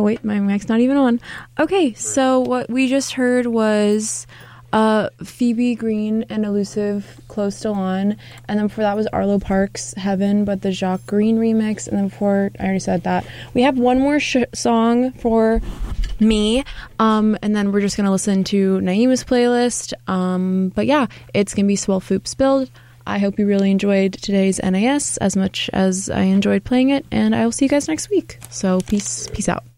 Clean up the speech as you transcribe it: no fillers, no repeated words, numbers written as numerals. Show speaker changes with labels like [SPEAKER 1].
[SPEAKER 1] wait, my mic's not even on. Okay, so what we just heard was Phoebe Green and Elusive, Close Still On, and then before that was Arlo Parks, Heaven, but the Jacques Green remix, and then before, I already said that. We have one more song for me, and then we're just going to listen to Naima's playlist, but yeah, it's going to be Swell Foop Spilled. I hope you really enjoyed today's NAS as much as I enjoyed playing it, and I will see you guys next week. So peace out.